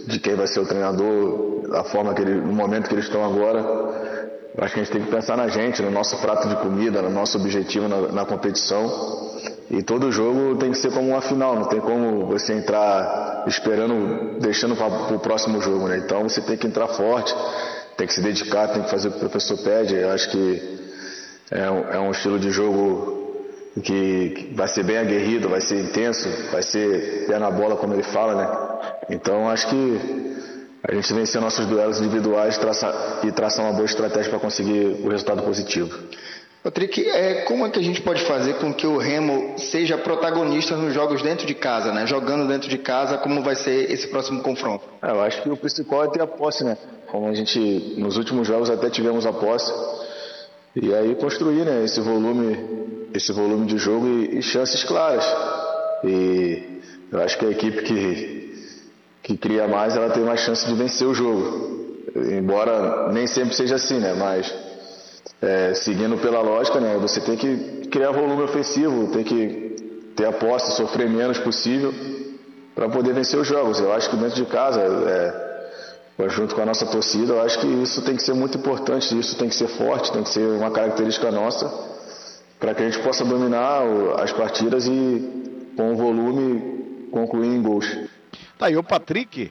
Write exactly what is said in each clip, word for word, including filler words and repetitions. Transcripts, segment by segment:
de quem vai ser o treinador, da forma que ele, no momento que eles estão agora, eu acho que a gente tem que pensar na gente, no nosso prato de comida, no nosso objetivo na, na competição. E todo jogo tem que ser como uma final, não tem como você entrar esperando, deixando para o próximo jogo, né? Então você tem que entrar forte, tem que se dedicar, tem que fazer o que o professor pede. Eu acho que é um, é um estilo de jogo que, que vai ser bem aguerrido, vai ser intenso, vai ser pé na bola, como ele fala, né? Então acho que a gente vencer nossos duelos individuais traçar, e traçar uma boa estratégia para conseguir o resultado positivo. Patrick, é, como é que a gente pode fazer com que o Remo seja protagonista nos jogos dentro de casa, né? Jogando dentro de casa, como vai ser esse próximo confronto? É, eu acho que o principal é ter a posse, né? Como a gente, nos últimos jogos até tivemos a posse. E aí construir, né, esse volume, esse volume de jogo e, e chances claras. E eu acho que a equipe que, que cria mais, ela tem mais chance de vencer o jogo. Embora nem sempre seja assim, né? Mas... É, seguindo pela lógica, né, você tem que criar volume ofensivo, tem que ter a posse, sofrer menos possível para poder vencer os jogos. Eu acho que dentro de casa, é, junto com a nossa torcida, eu acho que isso tem que ser muito importante, isso tem que ser forte, tem que ser uma característica nossa para que a gente possa dominar as partidas e com o volume concluir em gols. Tá aí o Patrick.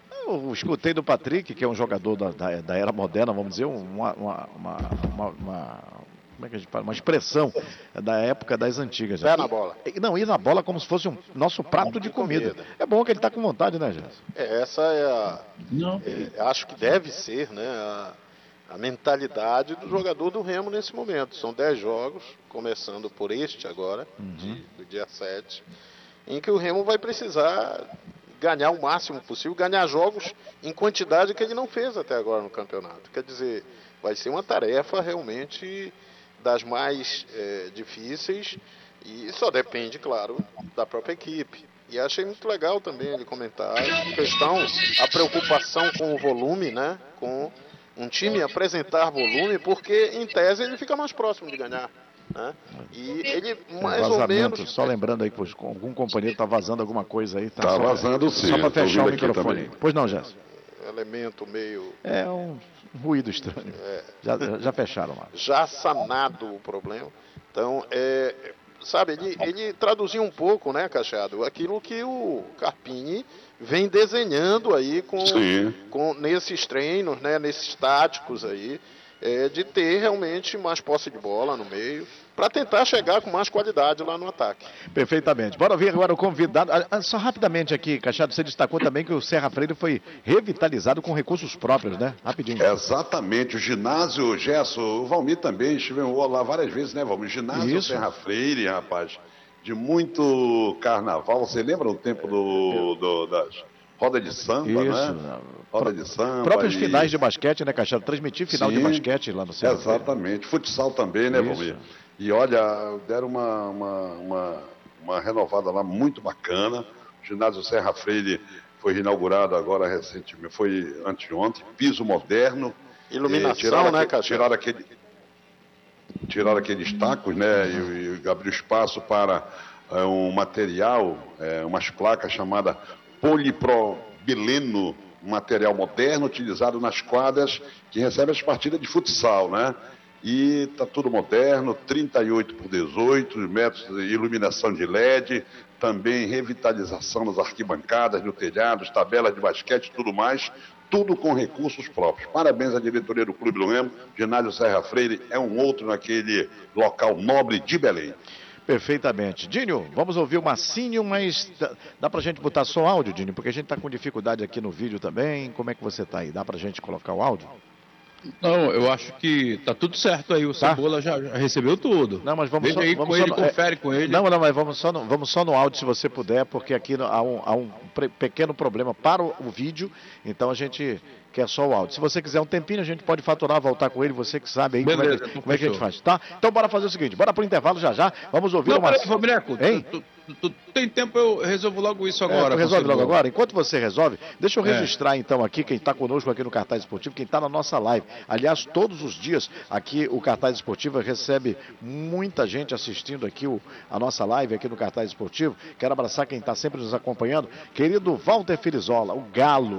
Eu escutei do Patrick, que é um jogador da, da, da era moderna, vamos dizer, uma, uma, uma, uma, uma, como é que a gente fala? Uma expressão da época das antigas. Pé na bola. Não, ir na bola como se fosse um nosso prato de comida. É bom que ele está com vontade, né, Gerson? É, essa é a... Não. É, acho que deve ser, né, a, a mentalidade do jogador do Remo nesse momento. São dez jogos, começando por este agora, uhum. de, do dia sete, em que o Remo vai precisar... ganhar o máximo possível, ganhar jogos em quantidade que ele não fez até agora no campeonato. Quer dizer, vai ser uma tarefa realmente das mais é, difíceis e só depende, claro, da própria equipe. E achei muito legal também ele comentar a questão, a preocupação com o volume, né? Com um time apresentar volume, porque em tese ele fica mais próximo de ganhar. Né? E ele mais ou menos... Só lembrando aí que algum companheiro está vazando alguma coisa aí. Está tá vazando sim. Só para fechar o microfone. Pois não, Gerson? Elemento meio... É um ruído estranho. É. Já, já fecharam lá. Já sanado o problema. Então, é, sabe, ele, ele traduziu um pouco, né, Cachado, aquilo que o Carpini vem desenhando aí com, com, nesses treinos, né, nesses táticos aí. É, de ter realmente mais posse de bola no meio, para tentar chegar com mais qualidade lá no ataque. Perfeitamente. Bora ver agora o convidado. Ah, só rapidamente aqui, Cachado, você destacou também que o Serra Freire foi revitalizado com recursos próprios, né? Rapidinho. Exatamente. O ginásio, Gerson, o Valmir também estivemos lá várias vezes, né, Valmir? Ginásio Isso. Serra Freire, rapaz, de muito carnaval. Você lembra o tempo do, do das... roda de samba, Isso. né? Roda de samba. Próprios e... finais de basquete, né, Cachado? Transmitir final Sim, de basquete lá no Serra. Exatamente. Futsal também, né, Valmir? E olha, deram uma, uma, uma, uma renovada lá muito bacana. O ginásio Serra Freire foi inaugurado agora recentemente, foi anteontem. Piso moderno. Iluminação, tiraram, né, Cachado? Tiraram aquele... Tiraram aqueles tacos, né, e, e abriu espaço para é, um material, é, umas placas chamadas polipropileno, um material moderno utilizado nas quadras que recebem as partidas de futsal, né? E tá tudo moderno, trinta e oito por dezoito metros de iluminação de L E D, também revitalização das arquibancadas, no telhado, tabelas de basquete e tudo mais, tudo com recursos próprios. Parabéns à diretoria do Clube do Remo, ginásio Serra Freire é um outro naquele local nobre de Belém. Perfeitamente. Dinho, vamos ouvir o Massinho, mas dá, dá pra gente botar só áudio, Dinho? Porque a gente tá com dificuldade aqui no vídeo também. Como é que você tá aí? Dá pra gente colocar o áudio? Não, eu acho que tá tudo certo aí. O tá? Cebola já, já recebeu tudo. Não, mas vamos Veja só, aí vamos com só ele, no, confere é, com ele. Não, não, mas vamos só, no, vamos só no áudio se você puder, porque aqui há um, há um pequeno problema para o, o vídeo, então a gente quer só o áudio. Se você quiser um tempinho, a gente pode faturar, voltar com ele, você que sabe aí Beleza, como, é que, como é que a gente faz, tá? Então bora fazer o seguinte, bora pro intervalo já já, vamos ouvir não, uma... Não, peraí, Fabreco, tu, tu, tu tem tempo, eu resolvo logo isso agora. É, resolve logo agora? Enquanto você resolve, deixa eu registrar é. então aqui quem está conosco aqui no Cartaz Esportivo, quem está na nossa live. Aliás, todos os dias aqui o Cartaz Esportivo recebe muita gente assistindo aqui o, a nossa live aqui no Cartaz Esportivo. Quero abraçar quem está sempre nos acompanhando. Querido Walter Filizola, o Galo.